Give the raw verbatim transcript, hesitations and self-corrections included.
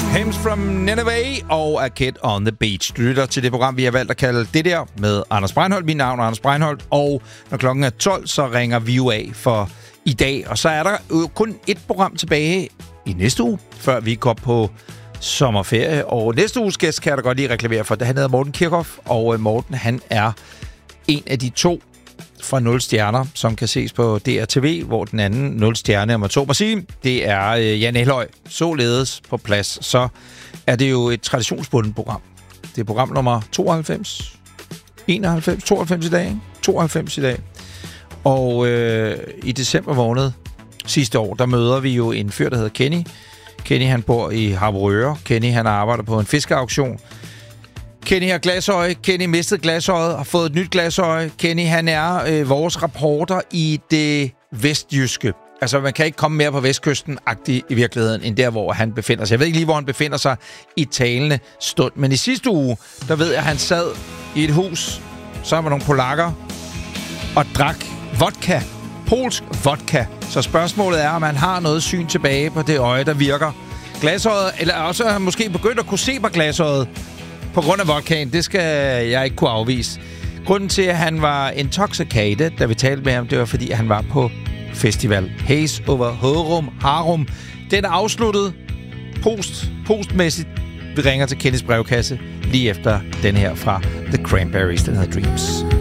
Hymns from Nineveh og A Kid on the Beach. Du lytter til det program, vi har valgt at kalde Det Der med Anders Breinholt. Mit navn er Anders Breinholt, og når klokken er tolv, så ringer vi jo af for i dag. Og så er der jo kun et program tilbage i næste uge, før vi går på sommerferie. Og næste uges gæst kan jeg da godt lige reklamere for. Han hedder Morten Kirchhoff, og Morten, han er en af de to fra nul stjerner, som kan ses på D R T V, hvor den anden nul stjerne, om man så må sige, det er øh, Jan Elhøj. Således på plads, så er det jo et traditionsbundet program. Det er program nummer tooghalvfems, enoghalvfems, tooghalvfems i dag, ikke? tooghalvfems i dag. Og øh, i december måned sidste år, der møder vi jo en fyr, der hedder Kenny. Kenny, han bor i Harboøre. Kenny, han arbejder på en fiskeauktion. Kenny har glasøje. Kenny mistede glasøjet og har fået et nyt glasøje. Kenny, han er øh, vores rapporter i det vestjyske. Altså, man kan ikke komme mere på vestkysten-agtigt i virkeligheden, end der, hvor han befinder sig. Jeg ved ikke lige, hvor han befinder sig i talende stund. Men i sidste uge, der ved jeg, at han sad i et hus, så var nogle polakker, og drak vodka. Polsk vodka. Så spørgsmålet er, om han har noget syn tilbage på det øje, der virker. Glasøjet, eller også har han måske begyndt at kunne se på glasøjet på grund af vodkaen. Det skal jeg ikke kunne afvise. Grunden til, at han var intoxicated, da vi talte med ham, det var, fordi han var på festival. Haze over Harum. Harum. Den er afsluttet post, postmæssigt. Vi ringer til Kennys brevkasse lige efter den her fra The Cranberries, den hedder Dreams.